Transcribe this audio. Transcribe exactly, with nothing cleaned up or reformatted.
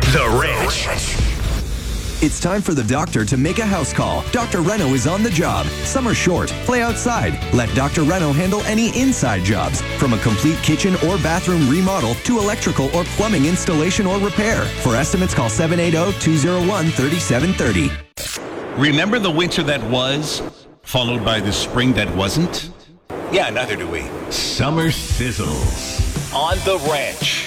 The Ranch. It's time for the doctor to make a house call. Doctor Reno is on the job. Summer short. Play outside. Let Doctor Reno handle any inside jobs, from a complete kitchen or bathroom remodel to electrical or plumbing installation or repair. For estimates, call seven eight zero, two zero one, three seven three zero. Remember the winter that was, followed by the spring that wasn't? Yeah, neither do we. Summer Sizzles On The Ranch.